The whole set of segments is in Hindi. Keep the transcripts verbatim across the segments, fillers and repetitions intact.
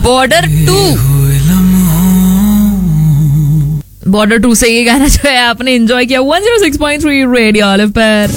बॉर्डर टू बॉर्डर टू से ये गाना जो है आपने एंजॉय किया one zero six point three radio olive पर।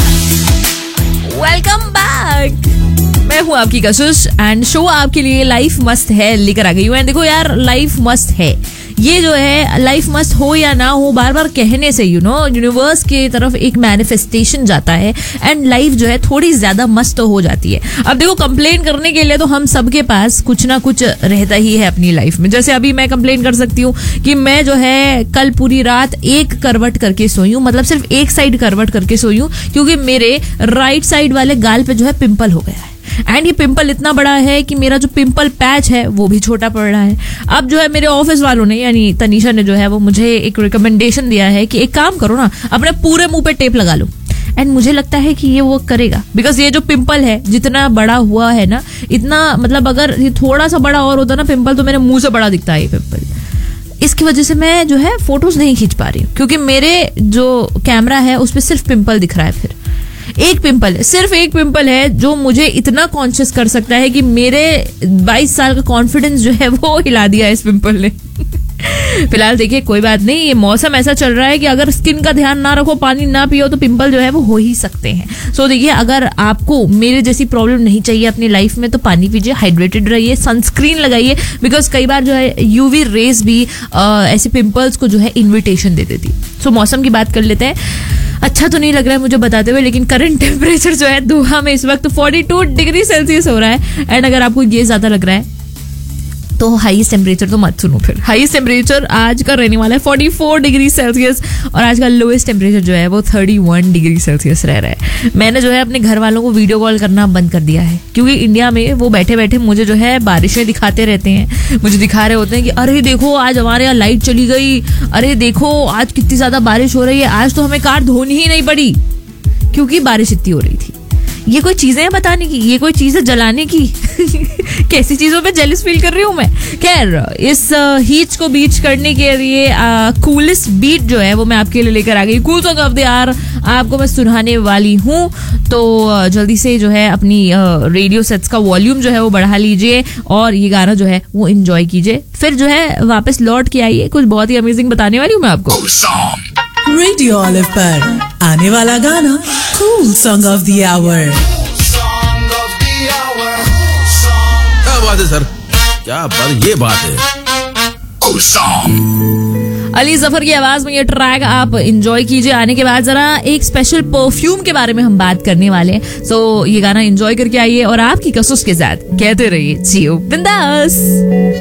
वेलकम बैक, मैं हूँ आपकी कशिश एंड शो आपके लिए लाइफ मस्त है लेकर आ गई हूँ। एंड देखो यार, लाइफ मस्त है, ये जो है लाइफ मस्त हो या ना हो, बार बार कहने से यू नो यूनिवर्स की तरफ एक मैनिफेस्टेशन जाता है एंड लाइफ जो है थोड़ी ज्यादा मस्त हो जाती है। अब देखो, कंप्लेन करने के लिए तो हम सबके पास कुछ ना कुछ रहता ही है अपनी लाइफ में। जैसे अभी मैं कंप्लेन कर सकती हूँ कि मैं जो है कल पूरी रात एक करवट करके सोई हूँ, मतलब सिर्फ एक साइड करवट करके सोई हूँ, क्योंकि मेरे राइट साइड वाले गाल पे जो है पिंपल हो गया है। एंड ये पिंपल इतना बड़ा है कि मेरा जो पिंपल पैच है वो भी छोटा पड़ रहा है। अब जो है मेरे ऑफिस वालों ने, यानी तनीषा ने जो है वो मुझे एक रिकमेंडेशन दिया है कि एक काम करो ना, अपने पूरे मुंह पे टेप लगा लो। एंड मुझे लगता है कि ये वो करेगा, बिकॉज ये जो पिंपल है जितना बड़ा हुआ है ना, इतना मतलब अगर ये थोड़ा सा बड़ा और होता ना पिंपल, तो मेरे मुंह से बड़ा दिखता है ये पिंपल। इसकी वजह से मैं जो है फोटोज नहीं खींच पा रही हूँ, क्योंकि मेरे जो कैमरा है उस पर सिर्फ पिंपल दिख रहा है। फिर एक पिंपल है, सिर्फ एक पिंपल है जो मुझे इतना कॉन्शियस कर सकता है कि मेरे बाईस साल का कॉन्फिडेंस जो है वो हिला दिया है इस पिंपल ने। फिलहाल देखिए, कोई बात नहीं, ये मौसम ऐसा चल रहा है कि अगर स्किन का ध्यान ना रखो, पानी ना पियो, तो पिंपल जो है वो हो ही सकते हैं। सो देखिए, अगर आपको मेरे जैसी प्रॉब्लम नहीं चाहिए अपनी लाइफ में, तो पानी पीजिए, हाइड्रेटेड रहिए, सनस्क्रीन लगाइए, बिकॉज कई बार जो है यूवी रेज भी आ, ऐसे पिंपल्स को जो है इन्विटेशन दे देती। सो मौसम की बात कर लेते हैं। अच्छा तो नहीं लग रहा है मुझे बताते हुए, लेकिन करंट टेम्परेचर जो है दोहा में इस वक्त बयालीस डिग्री सेल्सियस हो रहा है। एंड अगर आपको ये ज्यादा लग रहा है तो हाईएस्ट टेम्परेचर तो मत सुनो। फिर हाईएस्ट टेम्परेचर आज का रहने वाला है चौवालीस डिग्री सेल्सियस, और आज का लोएस्ट टेम्परेचर जो है वो इकतीस डिग्री सेल्सियस रह रहा है। मैंने जो है अपने घर वालों को वीडियो कॉल करना बंद कर दिया है, क्योंकि इंडिया में वो बैठे बैठे मुझे जो है बारिशें दिखाते रहते हैं। मुझे दिखा रहे होते हैं कि अरे देखो आज हमारे यहाँ लाइट चली गई, अरे देखो आज कितनी ज्यादा बारिश हो रही है, आज तो हमें कार धोनी ही नहीं पड़ी क्योंकि बारिश इतनी हो रही थी। ये कोई चीजें हैं बताने की, ये कोई चीज है जलाने की। कैसी चीजों पे जेलस फील कर रही हूँ मैं। खैर, इस हीट को बीच करने के लिए कूलेस्ट बीट जो है वो मैं आपके लिए लेकर आ गई। Cool song of the our आपको मैं सुनाने वाली हूँ, तो जल्दी से जो है अपनी रेडियो सेट्स का वॉल्यूम जो है वो बढ़ा लीजिए और ये गाना जो है वो एंजॉय कीजिए। फिर जो है वापस लौट के आइए, कुछ बहुत ही अमेजिंग बताने वाली हूँ मैं आपको। रेडियो ऑलिव पर आने वाला गाना cool song of the our. क्या बात है सर, क्या बात, ये बात है। कूल सॉन्ग अली जफर की आवाज में ये ट्रैक आप एंजॉय कीजिए। आने के बाद जरा एक स्पेशल परफ्यूम के बारे में हम बात करने वाले हैं। सो ये गाना एंजॉय करके आइए और आपकी कसुस के साथ कहते रहिए जियो बिंदास।